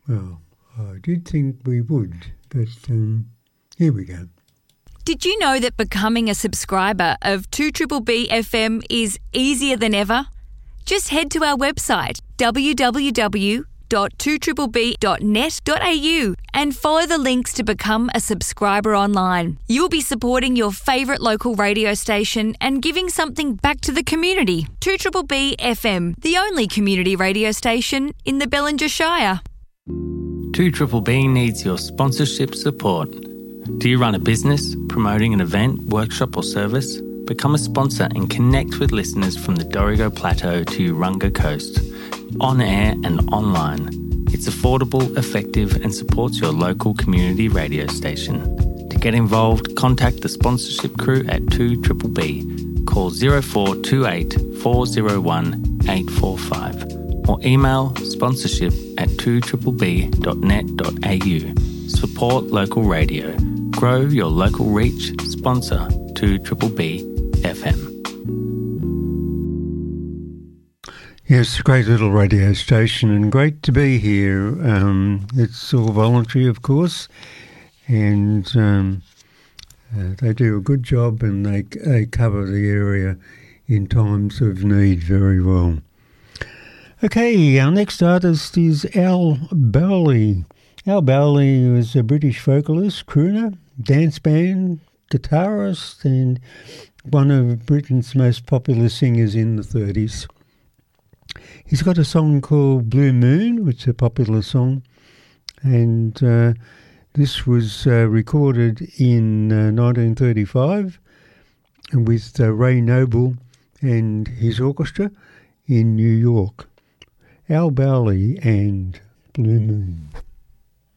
Well, I did think we would, but here we go. Did you know that becoming a subscriber of 2BBB FM is easier than ever? Just head to our website, www.2BBB.net.au, and follow the links to become a subscriber online. You'll be supporting your favourite local radio station and giving something back to the community. 2BBB FM, the only community radio station in the Bellinger Shire. 2BBB needs your sponsorship support. Do you run a business, promoting an event, workshop or service? Become a sponsor and connect with listeners from the Dorrigo Plateau to Urunga Coast, on air and online. It's affordable, effective and supports your local community radio station. To get involved, contact the sponsorship crew at 2BBB. Call 0428 401 845 or email sponsorship@2BBB.net.au. Support local radio. Grow your local reach. Sponsor 2BBB FM. Yes, a great little radio station and great to be here. It's all voluntary, of course, and they do a good job and they cover the area in times of need very well. Okay, our next artist is Al Bowley. Al Bowley was a British vocalist, crooner, dance band, guitarist, and one of Britain's most popular singers in the 30s. He's got a song called Blue Moon, which is a popular song, and this was recorded in 1935 with Ray Noble and his orchestra in New York. Al Bowley and Blue Moon.